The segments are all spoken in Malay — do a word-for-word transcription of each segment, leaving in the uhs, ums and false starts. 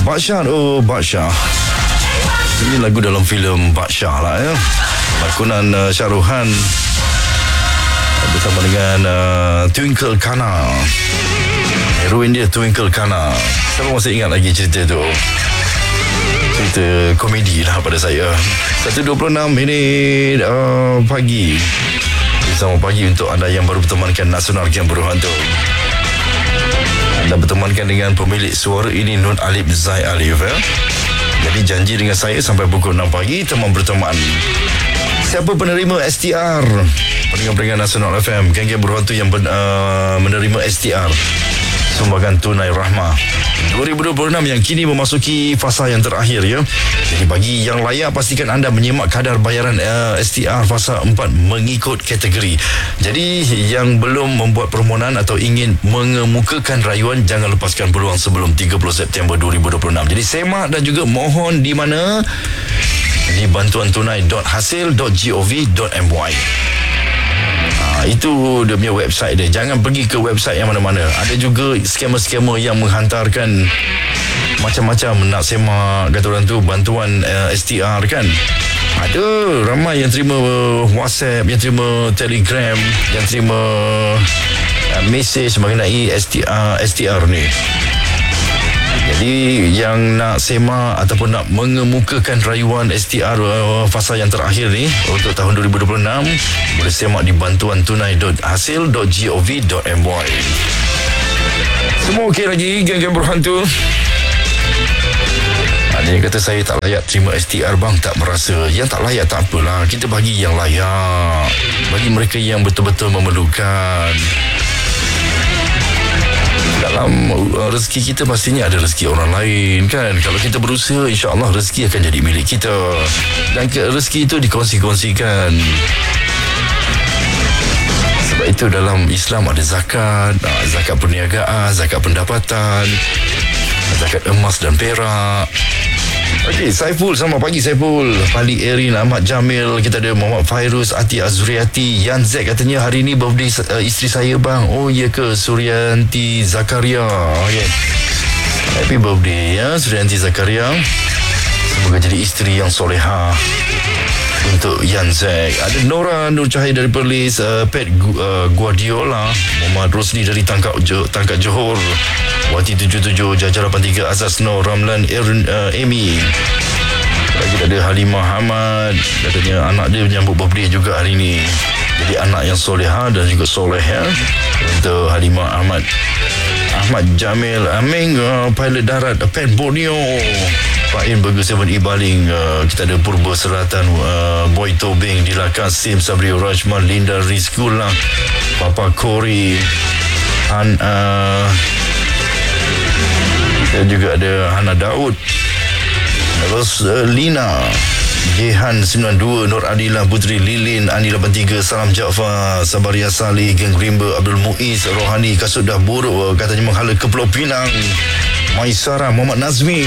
Badsyah, oh Badsyah. Ini lagu dalam filem Badsyah lah ya. Lakonan uh, Syaruhan bersama dengan uh, Twinkle Kana. Heroin dia Twinkle Kana. Siapa masih ingat lagi cerita tu? Cerita komedi lah pada saya. satu dua puluh enam minit uh, pagi. Selamat pagi untuk anda yang baru bertemankan Nasional Game Berhubungan tu. Anda bertemankan dengan pemilik suara ini Nun Alif Zai Alif ya. Jadi janji dengan saya sampai pukul enam pagi teman berteman. Siapa penerima S T R? Pendengar-pendengar Nasional F M, geng-geng berhantu yang ben, uh, menerima S T R sumbangan tunai rahmah dua ribu dua puluh enam yang kini memasuki fasa yang terakhir ya. Jadi bagi yang layak, pastikan anda menyimak kadar bayaran uh, S T R fasa empat mengikut kategori. Jadi yang belum membuat permohonan atau ingin mengemukakan rayuan, jangan lepaskan peluang sebelum tiga puluh September dua ribu dua puluh enam. Jadi semak dan juga mohon di mana? Di bantuan tunai dot hasil dot gov dot my. Ha, itu dia punya website dia. Jangan pergi ke website yang mana-mana. Ada juga skamer-skamer yang menghantarkan macam-macam nak semak, kata orang tu, bantuan uh, S T R kan. Ada ramai yang terima WhatsApp, yang terima Telegram, yang terima uh, mesej mengenai S T R, S T R ni. Jadi yang nak semak ataupun nak mengemukakan rayuan S T R uh, fasa yang terakhir ni untuk tahun dua ribu dua puluh enam, boleh semak di bantuan tunai dot hasil dot gov dot my. Semua okey lagi geng-geng berhantu? Ada yang kata saya tak layak terima S T R bang, tak merasa. Yang tak layak tak apalah, kita bagi yang layak, bagi mereka yang betul-betul memerlukan. Dalam uh, rezeki kita pastinya ada rezeki orang lain kan. Kalau kita berusaha, insya-Allah rezeki akan jadi milik kita. Dan ke, rezeki itu dikongsi-kongsikan. Sebab itu dalam Islam ada zakat, uh, zakat perniagaan, zakat pendapatan, zakat emas dan perak. Okey, Saiful, selamat pagi Saiful. Pali Erin, Ahmad Jamil, kita ada Muhammad Fairuz, Ati Azriati, Yan Z katanya hari ni birthday uh, isteri saya bang. Oh iya ke, Suryanti Zakaria. Okey. Happy birthday ya Suryanti Zakaria. Semoga jadi isteri yang soleha untuk Yan Z. Ada Nora Nur Cahaya dari Perlis, uh, Pet uh, Guardiola, Muhammad Rosli dari Tangkak Jo, Tangkak Johor, Wati tujuh tujuh, Jajar lapan tiga, Azaz No, Ramlan Erin, uh, Amy. Lagi ada Halimah Hamad, katanya anak dia menyambut birthday juga hari ni. Jadi anak yang soleha dan juga soleh ya untuk Halimah Ahmad. Ahmad Jamil Aming, uh, pilot darat Pen Borneo. Pak In Burger Seven Ibaling, uh, kita ada Purba Selatan, uh, Boy Tobing, Dila Kasim, Sabri Rajman, Linda Rizkula, Papa Kori, Han, uh, kita juga ada Hana Daud, terus uh, Lina, Jehan sembilan dua, Nur Adila Putri Lilin, Ani lapan tiga, Salam Jaafar, Sabaria Salih, Geng Rimba, Abdul Muiz, Rohani, Kasut dah buruk, katanya menghala ke Pulau Pinang, Maisara, Muhammad Nazmi.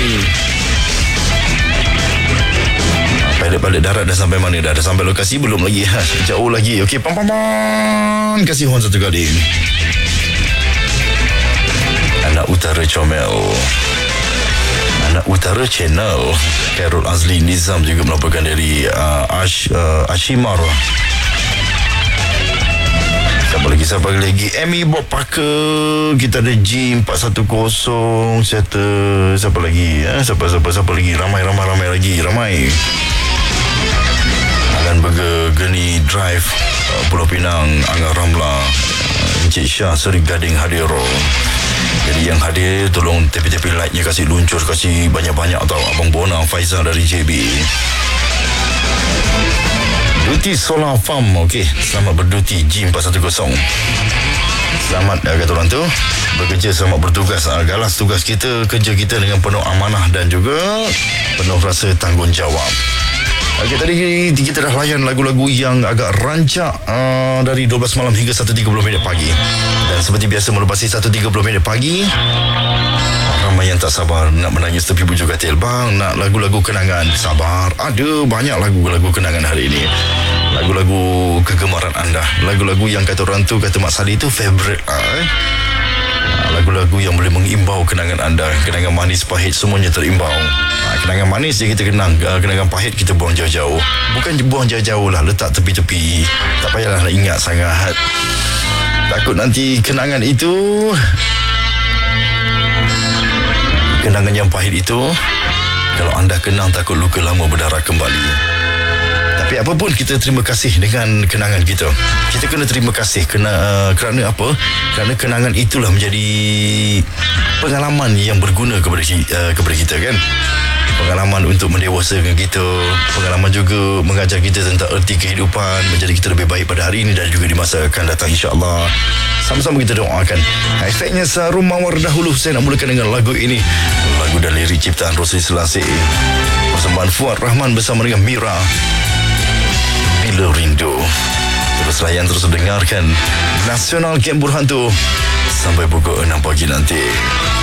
Pilot-pilot darat dah sampai mana? Dah, dah sampai lokasi belum lagi? Ha, jauh lagi. Okey, pam pam pam. Kasih horn satu kali. Anak Utara Comel, Anak Utara Channel, Carol Azli Nizam juga melaporkan dari uh, Ash, uh, Ashimar. Siapa lagi? Siapa lagi? Amy Bob Parker. Kita ada G empat satu kosong. Siapa, siapa lagi? Ha? Siapa, siapa, siapa lagi? Ramai, ramai, ramai lagi. Ramai. Alan Burger, Geni Drive, uh, Pulau Pinang, Angga Ramla, uh, Encik Syah, Seri Gading hadir. Jadi yang hadir, tolong tepi-tepi like-nya kasih luncur, kasih banyak-banyak tau. Abang Bona Faizal dari J B. Duty Solar Farm, okey. Selamat berduti G empat satu kosong. Selamat, kata orang tu, bekerja, selamat bertugas. Galas tugas kita, kerja kita dengan penuh amanah dan juga penuh rasa tanggungjawab. Okey, tadi kita dah layan lagu-lagu yang agak rancak uh, dari dua belas malam hingga satu tiga puluh minit pagi. Dan seperti biasa melepasi satu tiga puluh minit pagi, ramai yang tak sabar nak menangis tepi bujur katil. Bang, nak lagu-lagu kenangan. Sabar, ada banyak lagu-lagu kenangan hari ini. Lagu-lagu kegemaran anda, lagu-lagu yang kata orang tu, kata Mak Sali tu favorite lah, eh? lagu-lagu yang boleh mengimbau kenangan anda. Kenangan manis, pahit, semuanya terimbau. Ha, kenangan manis je kita kenang, uh, kenangan pahit kita buang jauh-jauh. Bukan buang jauh-jauh lah, letak tepi-tepi. Tak payahlah nak ingat sangat. Takut nanti kenangan itu, kenangan yang pahit itu, kalau anda kenang takut luka lama berdarah kembali. Tapi apapun, kita terima kasih dengan kenangan kita. Kita kena terima kasih kena, uh, kerana apa? Kerana kenangan itulah menjadi pengalaman yang berguna kepada, uh, kepada kita, kan? Pengalaman untuk mendewasakan kita, pengalaman juga mengajar kita tentang erti kehidupan, menjadi kita lebih baik pada hari ini dan juga di masa akan datang, insya-Allah. Sama-sama kita doakan. Hashtagnya Sarum Mawar dahulu. Saya nak mulakan dengan lagu ini. Lagu dan lirik ciptaan Rosli Selassie. Persembahan Fuad Rahman bersama dengan Mira. Bila Rindu. Terus layan, terus dengarkan Nasional Game Berhantu sampai pukul enam pagi nanti.